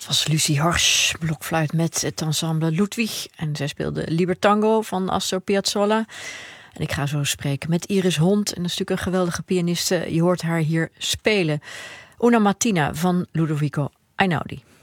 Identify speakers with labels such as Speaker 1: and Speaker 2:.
Speaker 1: Dat was Lucie Horsch, blokfluit met het ensemble Ludwig. En zij speelde Libertango van Astor Piazzolla. En ik ga zo spreken met Iris Hond. En dat is natuurlijk een geweldige pianiste. Je hoort haar hier spelen. Una Mattina van Ludovico Einaudi.